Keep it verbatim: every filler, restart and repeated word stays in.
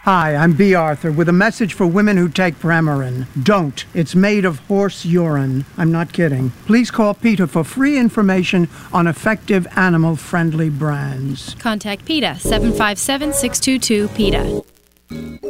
Hi, I'm B. Arthur with a message for women who take Premarin. Don't. It's made of horse urine. I'm not kidding. Please call PETA for free information on effective animal-friendly brands. Contact PETA, seven five seven, six two two, PETA.